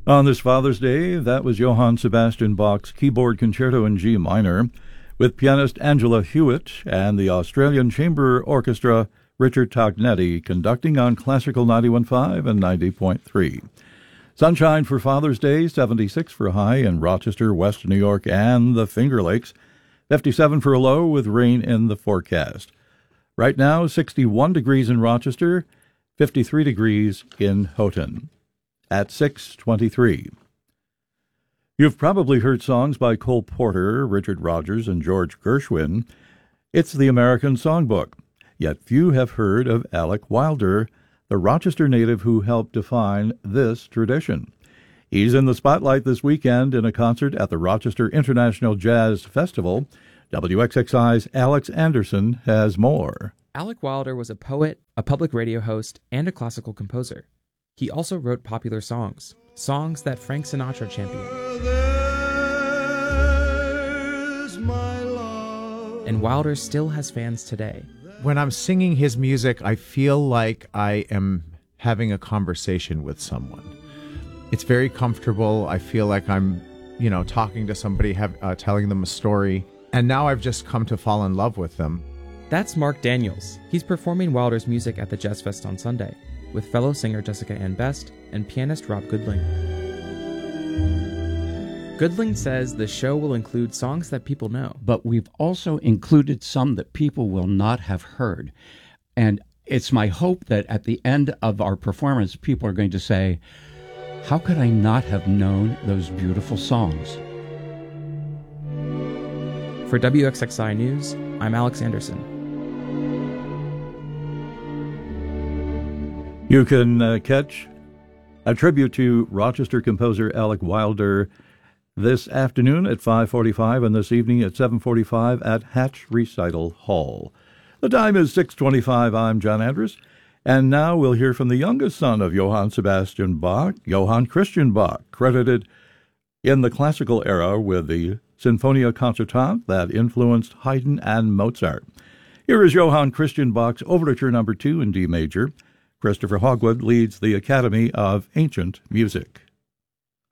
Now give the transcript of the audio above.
On this Father's Day, that was Johann Sebastian Bach's Keyboard Concerto in G minor, with pianist Angela Hewitt and the Australian Chamber Orchestra Richard Tognetti conducting on Classical 91.5 and 90.3. Sunshine for Father's Day, 76 for a high in Rochester, West New York, and the Finger Lakes, 57 for a low with rain in the forecast. Right now, 61 degrees in Rochester, 53 degrees in Houghton. At 6:23. You've probably heard songs by Cole Porter, Richard Rodgers, and George Gershwin. It's the American Songbook. Yet few have heard of Alec Wilder, the Rochester native who helped define this tradition. He's in the spotlight this weekend in a concert at the Rochester International Jazz Festival. WXXI's Alex Anderson has more. Alec Wilder was a poet, a public radio host, and a classical composer. He also wrote popular songs that Frank Sinatra championed. And Wilder still has fans today. When I'm singing his music, I feel like I am having a conversation with someone. It's very comfortable. I feel like I'm, talking to somebody, telling them a story. And now I've just come to fall in love with them. That's Mark Daniels. He's performing Wilder's music at the Jazz Fest on Sunday, with fellow singer Jessica Ann Best and pianist Rob Goodling. Goodling says the show will include songs that people know. But we've also included some that people will not have heard. And it's my hope that at the end of our performance, people are going to say, how could I not have known those beautiful songs? For WXXI News, I'm Alex Anderson. You can catch a tribute to Rochester composer Alec Wilder this afternoon at 5:45 and this evening at 7:45 at Hatch Recital Hall. The time is 6:25. I'm John Andrus, and now we'll hear from the youngest son of Johann Sebastian Bach, Johann Christian Bach, credited in the classical era with the Sinfonia Concertante that influenced Haydn and Mozart. Here is Johann Christian Bach's Overture No. 2 in D major. Christopher Hogwood leads the Academy of Ancient Music.